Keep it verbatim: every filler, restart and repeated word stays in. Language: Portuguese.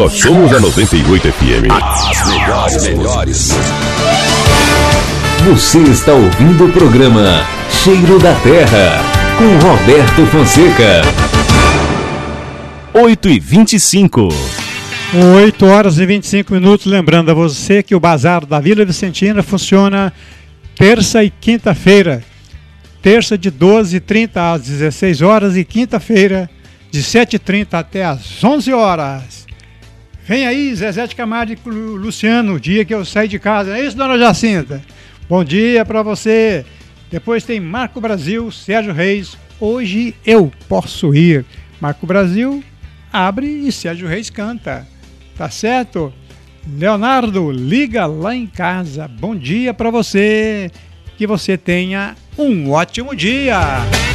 Nós somos a noventa e oito F M. As melhores, melhores. Você está ouvindo o programa Cheiro da Terra, com Roberto Fonseca. oito e vinte e cinco. oito horas e vinte e cinco minutos. Lembrando a você que o Bazar da Vila Vicentina funciona terça e quinta-feira. Terça de doze e trinta às dezesseis horas e quinta-feira de sete e trinta até às onze horas. Vem aí, Zezé de Camargo e Luciano, o dia que eu saí de casa. É isso, dona Jacinta? Bom dia para você. Depois tem Marco Brasil, Sérgio Reis. Hoje eu posso ir. Marco Brasil abre e Sérgio Reis canta. Tá certo? Leonardo, liga lá em casa. Bom dia para você. Que você tenha um ótimo dia.